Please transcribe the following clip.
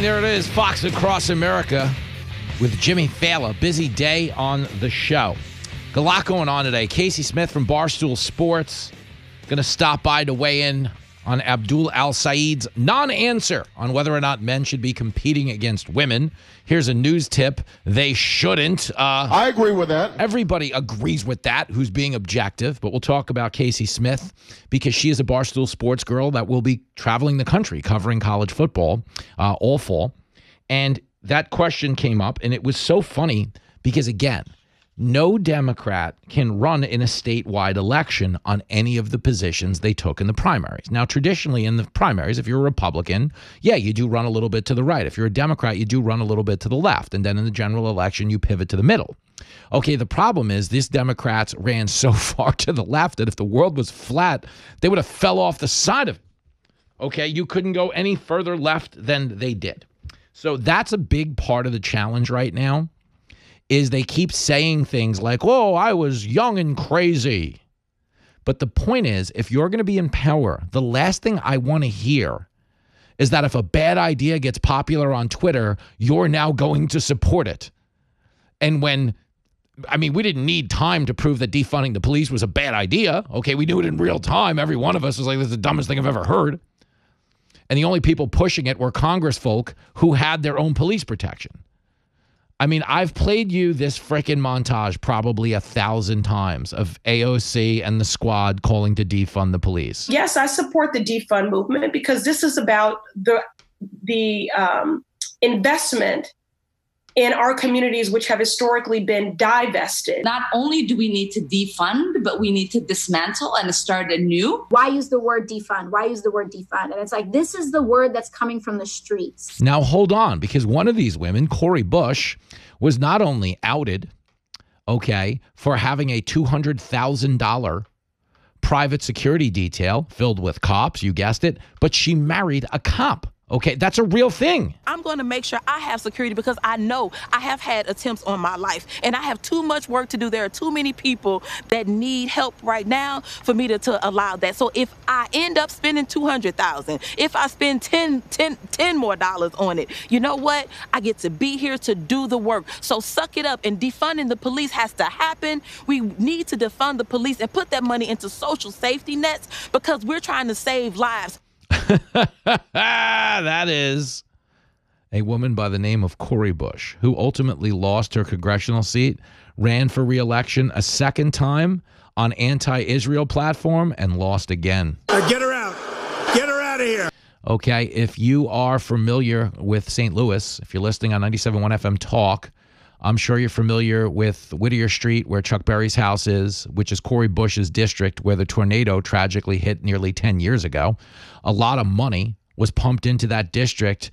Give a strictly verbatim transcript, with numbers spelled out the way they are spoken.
there it is, Fox Across America with Jimmy Fallon. Busy day on the show. Got a lot going on today. Casey Smith from Barstool Sports going to stop by to weigh in on Abdul Al-Saeed's non-answer on whether or not men should be competing against women. Here's a news tip. They shouldn't. Uh, I agree with that. Everybody agrees with that who's being objective, but we'll talk about Casey Smith because she is a Barstool Sports girl that will be traveling the country covering college football uh, all fall. And that question came up, and it was so funny because, again, no Democrat can run in a statewide election on any of the positions they took in the primaries. Now, traditionally in the primaries, if you're a Republican, yeah, you do run a little bit to the right. If you're a Democrat, you do run a little bit to the left. And then in the general election, you pivot to the middle. Okay, the problem is these Democrats ran so far to the left that if the world was flat, they would have fell off the side of it. Okay, you couldn't go any further left than they did. So that's a big part of the challenge right now. Is they keep saying things like, oh, I was young and crazy. But the point is, if you're going to be in power, the last thing I want to hear is that if a bad idea gets popular on Twitter, you're now going to support it. And when, I mean, we didn't need time to prove that defunding the police was a bad idea. Okay, we knew it in real time. Every one of us was like, this is the dumbest thing I've ever heard. And the only people pushing it were Congress folk who had their own police protection. I mean, I've played you this frickin' montage probably a thousand times of A O C and the squad calling to defund the police. Yes, I support the defund movement because this is about the the um, investment in our communities, which have historically been divested. Not only do we need to defund, but we need to dismantle and start anew. Why use the word defund? Why use the word defund? And it's like, this is the word that's coming from the streets. Now, hold on, because one of these women, Cori Bush, was not only outed, okay, for having a two hundred thousand dollars private security detail filled with cops, you guessed it, but she married a cop. Okay, that's a real thing. I'm going to make sure I have security because I know I have had attempts on my life and I have too much work to do. There are too many people that need help right now for me to, to allow that. So if I end up spending two hundred thousand dollars, if I spend ten, ten, ten more dollars on it, you know what? I get to be here to do the work. So suck it up, and defunding the police has to happen. We need to defund the police and put that money into social safety nets because we're trying to save lives. That is a woman by the name of Cori Bush, who ultimately lost her congressional seat, ran for re-election a second time on anti-Israel platform, and lost again. Uh, get her out. Get her out of here. Okay, if you are familiar with Saint Louis, if you're listening on ninety-seven point one F M Talk, I'm sure you're familiar with Whittier Street, where Chuck Berry's house is, which is Cori Bush's district, where the tornado tragically hit nearly ten years ago. A lot of money was pumped into that district